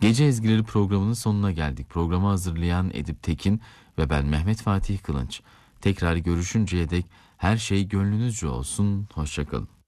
Gece Ezgileri programının sonuna geldik. Programı hazırlayan Edip Tekin ve ben Mehmet Fatih Kılınç. Tekrar görüşünceye dek her şey gönlünüzce olsun. Hoşça kalın.